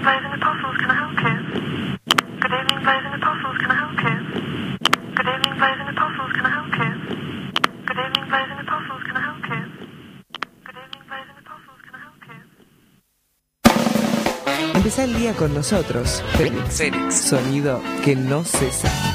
Blazing Apostles, can I help you? Good evening, Blazing Apostles, can I help you? Good evening, Blazing Apostles, can I help you? Good evening, Blazing Apostles, can I help you? Good evening, Blazing Apostles, can I help you? Empezá el día con nosotros. Félix, sonido que no cesa.